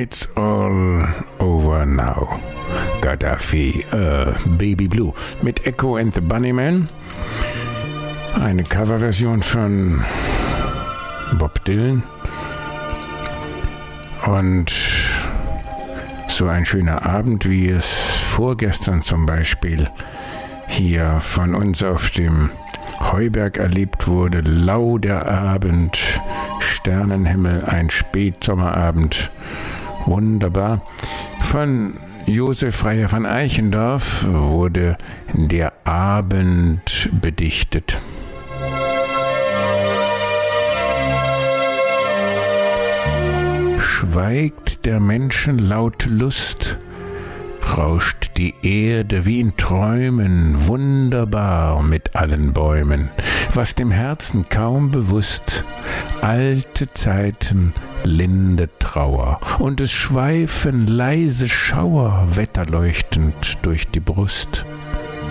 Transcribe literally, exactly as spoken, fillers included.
It's all over now. Gaddafi, äh, Baby Blue mit Echo and the Bunnymen. Eine Coverversion von Bob Dylan. Und so ein schöner Abend, wie es vorgestern zum Beispiel hier von uns auf dem Heuberg erlebt wurde. Lau der Abend, Sternenhimmel, ein Spätsommerabend. Wunderbar. Von Josef Freiherr von Eichendorff wurde der Abend bedichtet. Schweigt der Menschen laute Lust, rauscht die Erde wie in Träumen, wunderbar mit allen Bäumen, was dem Herzen kaum bewusst, alte Zeiten, linde Trauer, und es schweifen leise Schauer, wetterleuchtend durch die Brust.